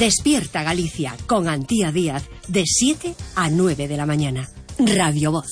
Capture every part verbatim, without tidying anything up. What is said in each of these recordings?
Despierta Galicia con Antía Díaz de siete a nueve de la mañana. Radio Voz.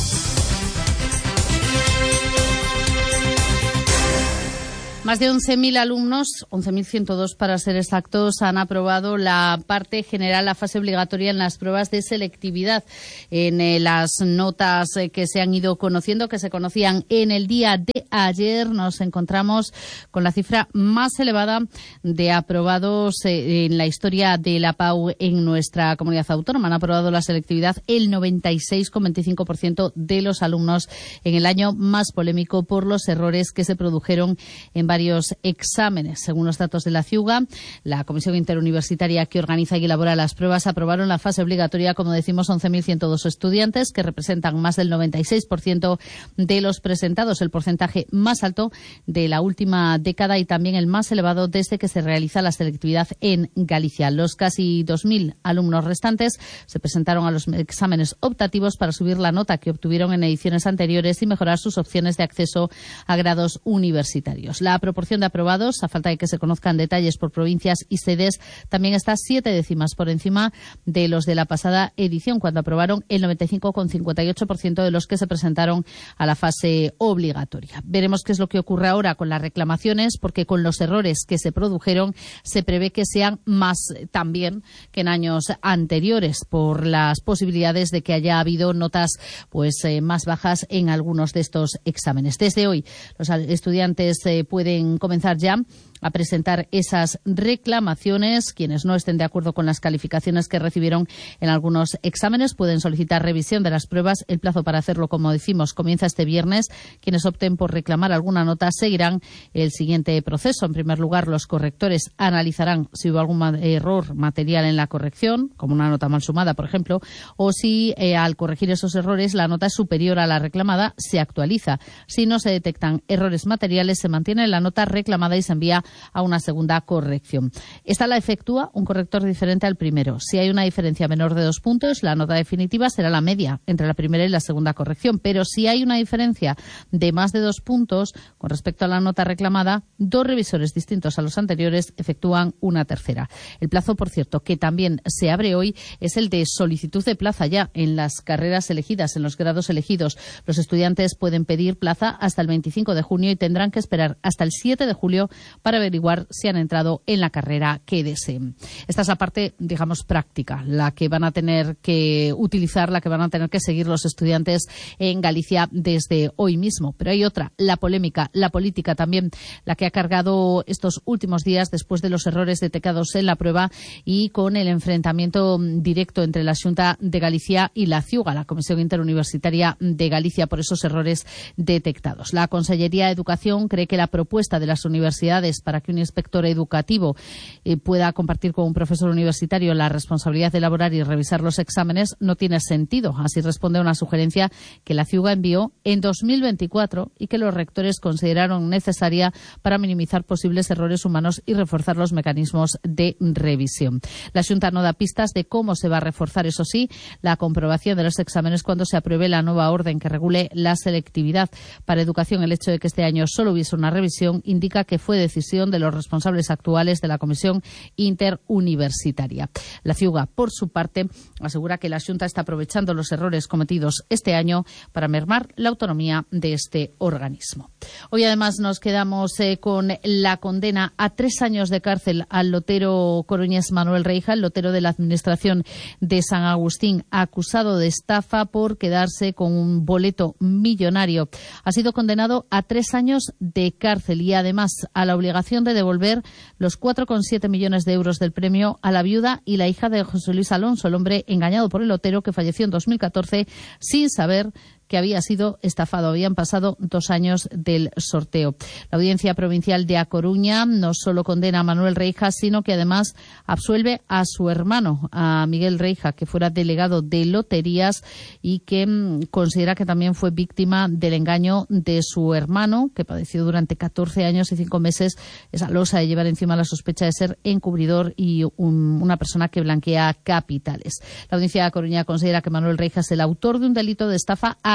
Más de once mil alumnos, once mil ciento dos para ser exactos, han aprobado la parte general, la fase obligatoria en las pruebas de selectividad. En eh, las notas eh, que se han ido conociendo, que se conocían en el día de ayer, nos encontramos con la cifra más elevada de aprobados eh, en la historia de la P A U en nuestra comunidad autónoma. Han aprobado la selectividad el noventa y seis coma veinticinco por ciento de los alumnos en el año más polémico por los errores que se produjeron en varios exámenes. Según los datos de la CIUGA, la Comisión Interuniversitaria que organiza y elabora las pruebas, aprobaron la fase obligatoria, como decimos, once mil ciento dos estudiantes, que representan más del noventa y seis por ciento de los presentados, el porcentaje más alto de la última década y también el más elevado desde que se realiza la selectividad en Galicia. Los casi dos mil alumnos restantes se presentaron a los exámenes optativos para subir la nota que obtuvieron en ediciones anteriores y mejorar sus opciones de acceso a grados universitarios. La proporción de aprobados, a falta de que se conozcan detalles por provincias y sedes, también está siete décimas por encima de los de la pasada edición, cuando aprobaron el noventa y cinco coma cincuenta y ocho por ciento de los que se presentaron a la fase obligatoria. Veremos qué es lo que ocurre ahora con las reclamaciones, porque con los errores que se produjeron se prevé que sean más también que en años anteriores, por las posibilidades de que haya habido notas pues eh, más bajas en algunos de estos exámenes. Desde hoy los estudiantes eh, pueden comenzar ya a presentar esas reclamaciones. Quienes no estén de acuerdo con las calificaciones que recibieron en algunos exámenes pueden solicitar revisión de las pruebas. El plazo para hacerlo, como decimos, comienza este viernes. Quienes opten por reclamar alguna nota seguirán el siguiente proceso. En primer lugar, los correctores analizarán si hubo algún error material en la corrección, como una nota mal sumada, por ejemplo, o si eh, al corregir esos errores la nota es superior a la reclamada, se actualiza. Si no se detectan errores materiales, se mantiene la nota reclamada y se envía a una segunda corrección. Esta la efectúa un corrector diferente al primero. Si hay una diferencia menor de dos puntos, la nota definitiva será la media entre la primera y la segunda corrección. Pero si hay una diferencia de más de dos puntos con respecto a la nota reclamada, dos revisores distintos a los anteriores efectúan una tercera. El plazo, por cierto, que también se abre hoy, es el de solicitud de plaza ya en las carreras elegidas, en los grados elegidos. Los estudiantes pueden pedir plaza hasta el veinticinco de junio y tendrán que esperar hasta el siete de julio para averiguar si han entrado en la carrera que deseen. Esta es la parte, digamos, práctica, la que van a tener que utilizar, la que van a tener que seguir los estudiantes en Galicia desde hoy mismo. Pero hay otra, la polémica, la política también, la que ha cargado estos últimos días después de los errores detectados en la prueba y con el enfrentamiento directo entre la Xunta de Galicia y la CIUGA, la Comisión Interuniversitaria de Galicia, por esos errores detectados. La Consellería de Educación cree que la propuesta de las universidades para que un inspector educativo eh, pueda compartir con un profesor universitario la responsabilidad de elaborar y revisar los exámenes no tiene sentido. Así responde a una sugerencia que la CIUGA envió en dos mil veinticuatro y que los rectores consideraron necesaria para minimizar posibles errores humanos y reforzar los mecanismos de revisión. La Xunta no da pistas de cómo se va a reforzar, eso sí, la comprobación de los exámenes cuando se apruebe la nueva orden que regule la selectividad. Para Educación, el hecho de que este año solo hubiese una revisión indica que fue decisión de los responsables actuales de la Comisión Interuniversitaria. La CIUGA, por su parte, asegura que la Xunta está aprovechando los errores cometidos este año para mermar la autonomía de este organismo. Hoy, además, nos quedamos eh, con la condena a tres años de cárcel al lotero coruñés Manuel Reija, el lotero de la Administración de San Agustín, acusado de estafa por quedarse con un boleto millonario. Ha sido condenado a tres años de cárcel y, además, a la obligación de devolver los cuatro coma siete millones de euros del premio a la viuda y la hija de José Luis Alonso, el hombre engañado por el lotero que falleció en dos mil catorce sin saber que había sido estafado. Habían pasado dos años del sorteo. La Audiencia Provincial de A Coruña no solo condena a Manuel Reija, sino que además absuelve a su hermano, a Miguel Reija, que fuera delegado de loterías y que mmm, considera que también fue víctima del engaño de su hermano, que padeció durante catorce años y cinco meses esa losa de llevar encima la sospecha de ser encubridor y un, una persona que blanquea capitales. La Audiencia de A Coruña considera que Manuel Reija es el autor de un delito de estafa a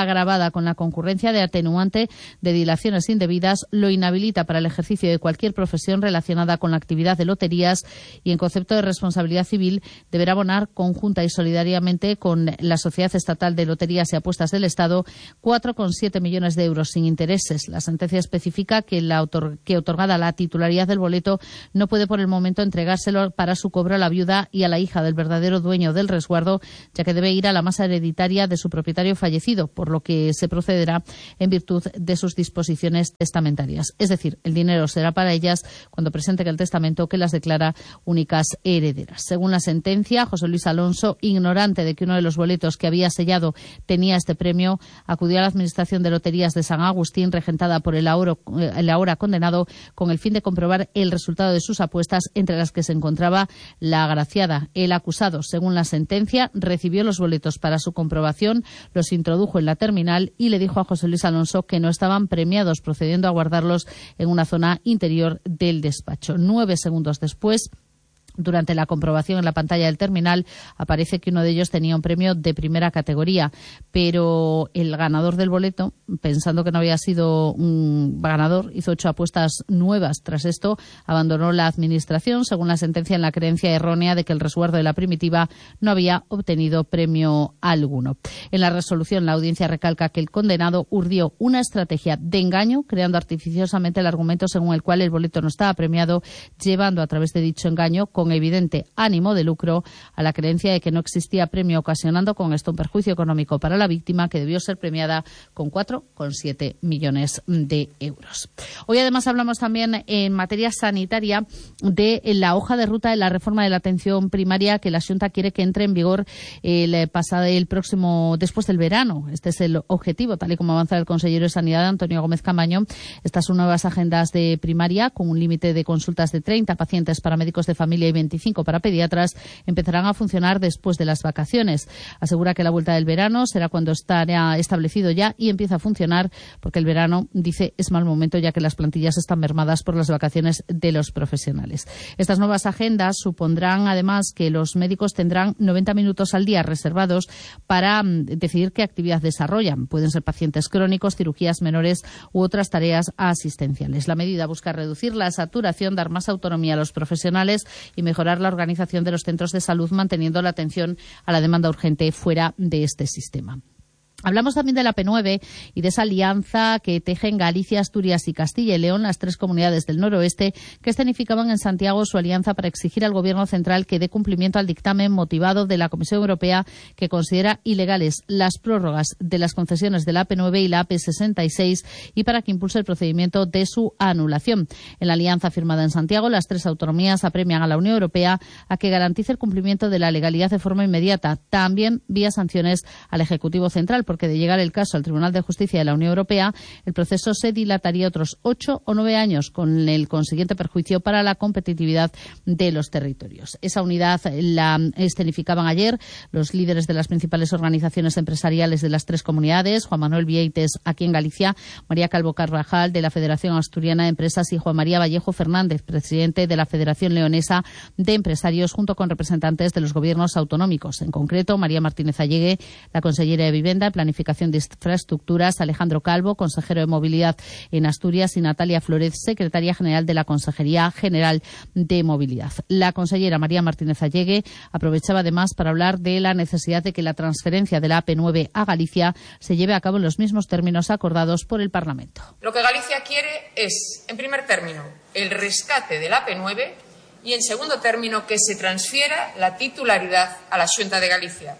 agravada con la concurrencia de atenuante de dilaciones indebidas, lo inhabilita para el ejercicio de cualquier profesión relacionada con la actividad de loterías y, en concepto de responsabilidad civil, deberá abonar conjunta y solidariamente con la Sociedad Estatal de Loterías y Apuestas del Estado cuatro coma siete millones de euros sin intereses. La sentencia especifica que, la otor- que otorgada la titularidad del boleto no puede por el momento entregárselo para su cobro a la viuda y a la hija del verdadero dueño del resguardo, ya que debe ir a la masa hereditaria de su propietario fallecido, por lo que se procederá en virtud de sus disposiciones testamentarias. Es decir, el dinero será para ellas cuando presenten el testamento que las declara únicas herederas. Según la sentencia, José Luis Alonso, ignorante de que uno de los boletos que había sellado tenía este premio, acudió a la Administración de Loterías de San Agustín, regentada por el ahora, el ahora condenado, con el fin de comprobar el resultado de sus apuestas, entre las que se encontraba la agraciada. El acusado, según la sentencia, recibió los boletos para su comprobación, los introdujo en la terminal y le dijo a José Luis Alonso que no estaban premiados, procediendo a guardarlos en una zona interior del despacho. Nueve segundos después, durante la comprobación en la pantalla del terminal, aparece que uno de ellos tenía un premio de primera categoría, pero el ganador del boleto, pensando que no había sido un ganador, hizo ocho apuestas nuevas. Tras esto, abandonó la administración, según la sentencia, en la creencia errónea de que el resguardo de la primitiva no había obtenido premio alguno. En la resolución, la audiencia recalca que el condenado urdió una estrategia de engaño, creando artificiosamente el argumento según el cual el boleto no estaba premiado, llevando a través de dicho engaño, con evidente ánimo de lucro, a la creencia de que no existía premio, ocasionando con esto un perjuicio económico para la víctima, que debió ser premiada con cuatro coma siete millones de euros. Hoy además hablamos también en materia sanitaria de la hoja de ruta de la reforma de la atención primaria, que la Xunta quiere que entre en vigor el pasado el próximo después del verano. Este es el objetivo, tal y como avanza el consejero de Sanidad, Antonio Gómez Camaño. Estas son nuevas agendas de primaria con un límite de consultas de treinta pacientes para médicos de familia y veinticinco para pediatras. Empezarán a funcionar después de las vacaciones. Asegura que la vuelta del verano será cuando estará establecido ya y empieza a funcionar, porque el verano, dice, es mal momento, ya que las plantillas están mermadas por las vacaciones de los profesionales. Estas nuevas agendas supondrán además que los médicos tendrán noventa minutos al día reservados para um, decidir qué actividad desarrollan. Pueden ser pacientes crónicos, cirugías menores u otras tareas asistenciales. La medida busca reducir la saturación, dar más autonomía a los profesionales y mejorar la organización de los centros de salud, manteniendo la atención a la demanda urgente fuera de este sistema. Hablamos también de la P nueve y de esa alianza que tejen Galicia, Asturias y Castilla y León, las tres comunidades del noroeste, que escenificaban en Santiago su alianza para exigir al Gobierno central que dé cumplimiento al dictamen motivado de la Comisión Europea, que considera ilegales las prórrogas de las concesiones de la A P nueve y la A P sesenta y seis, y para que impulse el procedimiento de su anulación. En la alianza firmada en Santiago, las tres autonomías apremian a la Unión Europea a que garantice el cumplimiento de la legalidad de forma inmediata, también vía sanciones al Ejecutivo Central, porque de llegar el caso al Tribunal de Justicia de la Unión Europea, el proceso se dilataría otros ocho o nueve años, con el consiguiente perjuicio para la competitividad de los territorios. Esa unidad la escenificaban ayer los líderes de las principales organizaciones empresariales de las tres comunidades: Juan Manuel Vieites, aquí en Galicia, María Calvo Carvajal, de la Federación Asturiana de Empresas, y Juan María Vallejo Fernández, presidente de la Federación Leonesa de Empresarios, junto con representantes de los gobiernos autonómicos. En concreto, María Martínez Allegue, la consellera de Vivienda, Planificación de Infraestructuras, Alejandro Calvo, consejero de Movilidad en Asturias, y Natalia Flórez, secretaria general de la Consejería General de Movilidad. La consellera María Martínez Allegue aprovechaba además para hablar de la necesidad de que la transferencia de la A P nueve a Galicia se lleve a cabo en los mismos términos acordados por el Parlamento. Lo que Galicia quiere es, en primer término, el rescate de la A P nueve y, en segundo término, que se transfiera la titularidad a la Xunta de Galicia.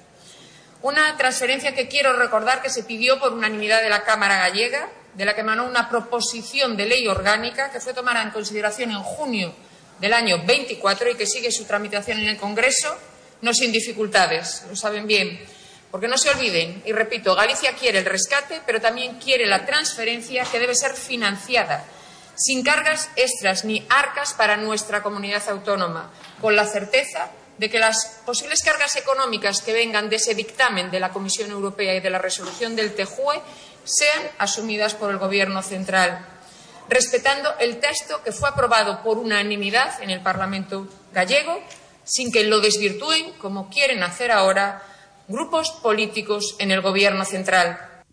Una transferencia que quiero recordar que se pidió por unanimidad de la Cámara gallega, de la que emanó una proposición de ley orgánica que fue tomada en consideración en junio del año veinticuatro y que sigue su tramitación en el Congreso, no sin dificultades, lo saben bien. Porque no se olviden, y repito, Galicia quiere el rescate, pero también quiere la transferencia, que debe ser financiada, sin cargas extras ni arcas para nuestra comunidad autónoma, con la certeza de que las posibles cargas económicas que vengan de ese dictamen de la Comisión Europea y de la resolución del T J U E sean asumidas por el Gobierno central, respetando el texto que fue aprobado por unanimidad en el Parlamento gallego, sin que lo desvirtúen, como quieren hacer ahora, grupos políticos en el Gobierno central.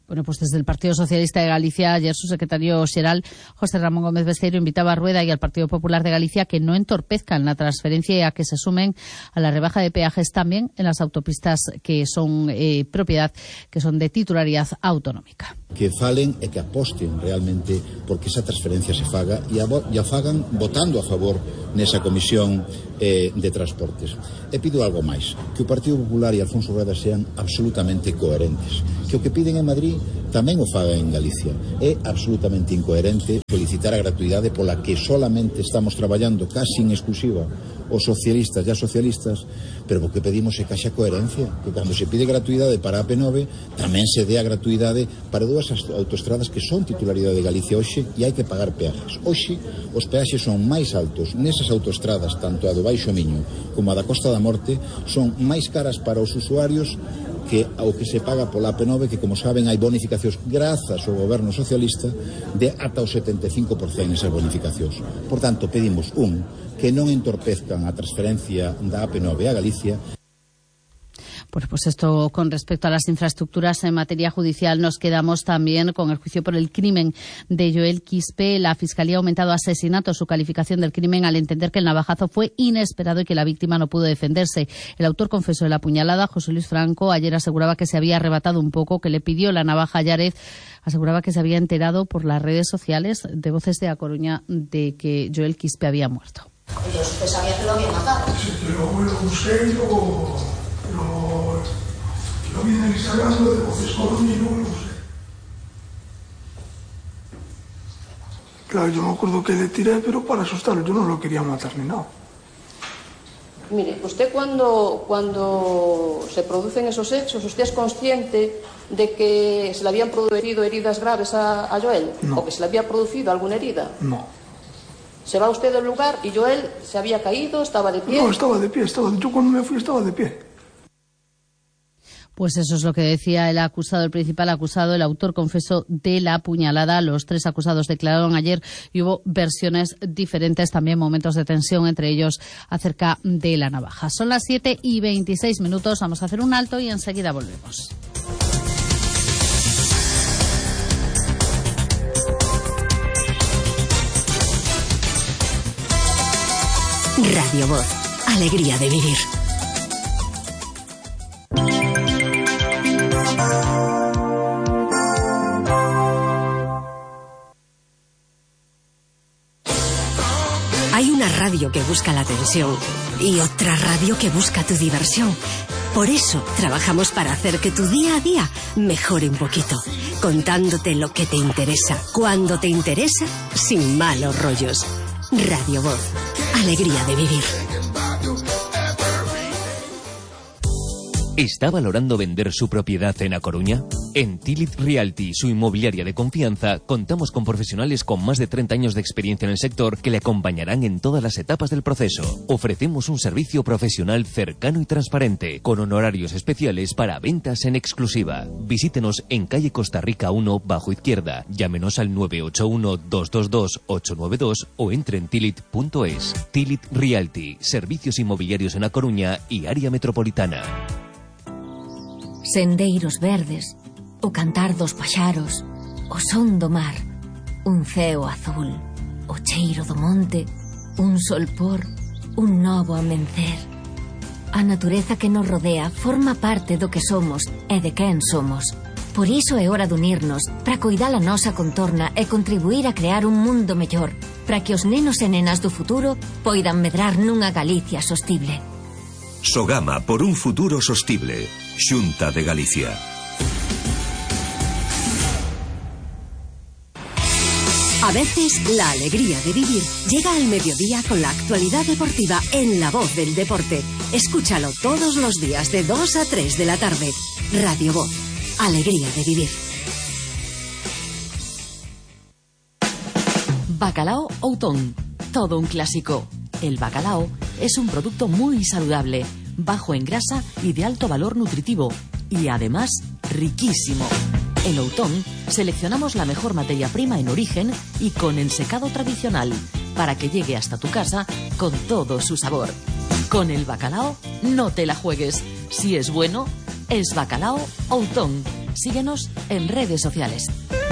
Bueno, pues desde el Partido Socialista de Galicia, ayer su secretario xeral, José Ramón Gómez Besteiro, invitaba a Rueda y al Partido Popular de Galicia que no entorpezcan la transferencia y a que se sumen a la rebaja de peajes también en las autopistas que son eh, propiedad, que son de titularidad autonómica. Que falen e que aposten realmente porque esa transferencia se faga e a, e a fagan votando a favor nesa comisión eh, de transportes. E pido algo máis, que o Partido Popular e Alfonso Rueda sean absolutamente coherentes, que o que piden en Madrid tamén o faga en Galicia. É absolutamente incoherente solicitar a gratuidade pola que solamente estamos traballando casi en exclusiva os socialistas e as socialistas, pero o que pedimos é que haxa coherencia, que cando se pide gratuidade para a P nove tamén se dé a gratuidade para dúas autoestradas que son titularidade de Galicia hoxe e hai que pagar peajes. Hoxe os peaxes son máis altos nesas autoestradas, tanto a do Baixo Miño como a da Costa da Morte, son máis caras para os usuarios que ao que se paga pola P nove, que como saben hai bonificacións grazas ao goberno socialista de ata o setenta e cinco por cento esas bonificacións. Por tanto, pedimos un, que non entorpezcan a transferencia da A P nove a Galicia. Pues, pues esto con respecto a las infraestructuras en materia judicial. Nos quedamos también con el juicio por el crimen de Joel Quispe. La Fiscalía ha aumentado a asesinato su calificación del crimen al entender que el navajazo fue inesperado y que la víctima no pudo defenderse. El autor confesó de la puñalada, José Luis Franco, ayer aseguraba que se había arrebatado un poco, que le pidió la navaja a Llárez. Aseguraba que se había enterado por las redes sociales de Voces de A Coruña de que Joel Quispe había muerto. Yo sabía que lo había matado. Sí, pero bueno, busqué y luego lo, lo vi en el Instagram de Voces Coruña y luego lo busqué. Claro, yo me acuerdo que le tiré, pero para asustarlo, yo no lo quería matar ni nada. Mire, usted cuando, cuando se producen esos hechos, ¿usted es consciente de que se le habían producido heridas graves a, a Joel? No. ¿O que se le había producido alguna herida? No. Se va usted del lugar y Joel se había caído, estaba de pie. No, estaba de pie, estaba de... yo cuando me fui estaba de pie. Pues eso es lo que decía el acusado, el principal acusado, el autor confeso de la puñalada. Los tres acusados declararon ayer y hubo versiones diferentes, también momentos de tensión entre ellos acerca de la navaja. Son las siete y veintiséis minutos, vamos a hacer un alto y enseguida volvemos. Radio Voz, alegría de vivir. Hay una radio que busca la atención y otra radio que busca tu diversión. Por eso trabajamos para hacer que tu día a día mejore un poquito, contándote lo que te interesa, cuando te interesa, sin malos rollos. Radio Voz, alegría de vivir. ¿Está valorando vender su propiedad en A Coruña? En Tilit Realty, su inmobiliaria de confianza, contamos con profesionales con más de treinta años de experiencia en el sector que le acompañarán en todas las etapas del proceso. Ofrecemos un servicio profesional cercano y transparente, con honorarios especiales para ventas en exclusiva. Visítenos en calle Costa Rica uno, bajo izquierda. Llámenos al nueve ocho uno, dos dos dos, ocho nueve dos o entre en tilit punto es. Tilit Realty, servicios inmobiliarios en A Coruña y área metropolitana. Sendeiros verdes, o cantar dos paxaros, o son do mar, un ceo azul, o cheiro do monte, un solpor, un novo amencer. A natureza que nos rodea forma parte do que somos e de quen somos. Por iso é hora de unirnos para coidar a nosa contorna e contribuir a crear un mundo mellor, para que os nenos e nenas do futuro poidan medrar nunha Galicia sostible. Sogama por un futuro sostible. Xunta de Galicia. A veces la alegría de vivir llega al mediodía con la actualidad deportiva en La Voz del Deporte. Escúchalo todos los días de dos a tres de la tarde. Radio Voz, alegría de vivir. Bacalao Outón, todo un clásico. El bacalao es un producto muy saludable, bajo en grasa y de alto valor nutritivo, y además riquísimo. En Outón seleccionamos la mejor materia prima en origen y con ensecado tradicional, para que llegue hasta tu casa con todo su sabor. Con el bacalao no te la juegues. Si es bueno, es Bacalao Outón. Síguenos en redes sociales.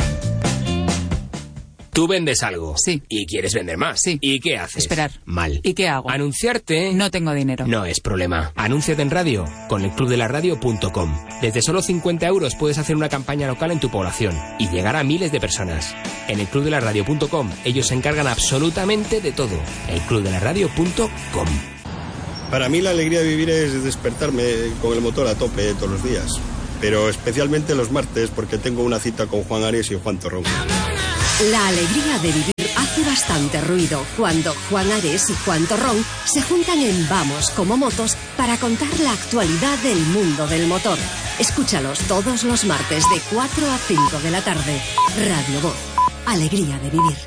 Tú vendes algo. Sí. Y quieres vender más. Sí. ¿Y qué haces? Esperar. Mal. ¿Y qué hago? Anunciarte. No tengo dinero. No es problema. Anúnciate en radio con el club de la radio punto com. Desde solo cincuenta euros puedes hacer una campaña local en tu población y llegar a miles de personas. En el club de la radio punto com ellos se encargan absolutamente de todo. el club de la radio punto com. Para mí la alegría de vivir es despertarme con el motor a tope todos los días. Pero especialmente los martes porque tengo una cita con Juan Ares y Juan Torrón. La alegría de vivir hace bastante ruido cuando Juan Ares y Juan Torrón se juntan en Vamos como Motos para contar la actualidad del mundo del motor. Escúchalos todos los martes de cuatro a cinco de la tarde. Radio Voz. Alegría de vivir.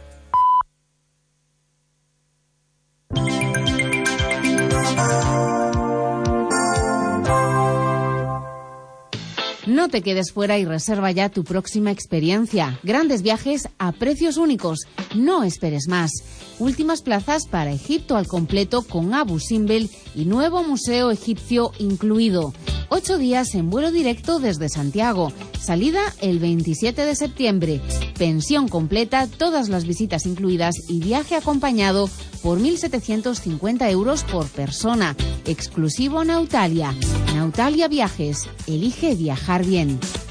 No te quedes fuera y reserva ya tu próxima experiencia. Grandes viajes a precios únicos. No esperes más. Últimas plazas para Egipto al completo con Abu Simbel y nuevo museo egipcio incluido. Ocho días en vuelo directo desde Santiago. Salida el veintisiete de septiembre. Pensión completa, todas las visitas incluidas y viaje acompañado por mil setecientos cincuenta euros por persona. Exclusivo Nautalia. Nautalia Viajes. Elige viajar bien.